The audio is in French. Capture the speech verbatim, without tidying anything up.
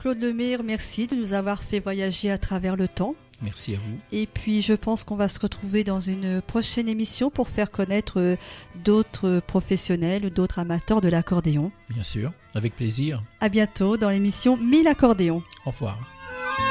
Claude Lemire, merci de nous avoir fait voyager à travers le temps. Merci à vous. Et puis je pense qu'on va se retrouver dans une prochaine émission pour faire connaître d'autres professionnels, d'autres amateurs de l'accordéon. Bien sûr, avec plaisir. À bientôt dans l'émission mille accordéons. Au revoir.